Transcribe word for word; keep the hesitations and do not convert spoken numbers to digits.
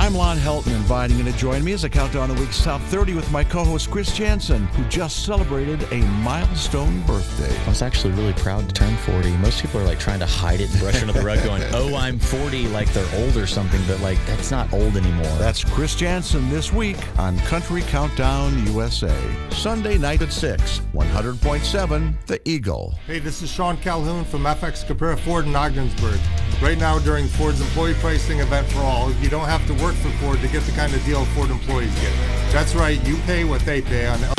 I'm Lon Helton, inviting you to join me as I count down the week's top thirty with my co-host Chris Jansen, who just celebrated a milestone birthday. I was actually really proud to turn forty. Most people are like trying to hide it and brush under the rug going, oh, I'm forty, like they're old or something, but like that's not old anymore. That's Chris Jansen this week on Country Countdown U S A. Sunday night at six, one hundred point seven, The Eagle. Hey, this is Sean Calhoun from F X Capera Ford in Ogdensburg. Right now, during Ford's employee pricing event for all, you don't have to work for Ford to get the kind of deal Ford employees get. That's right, you pay what they pay on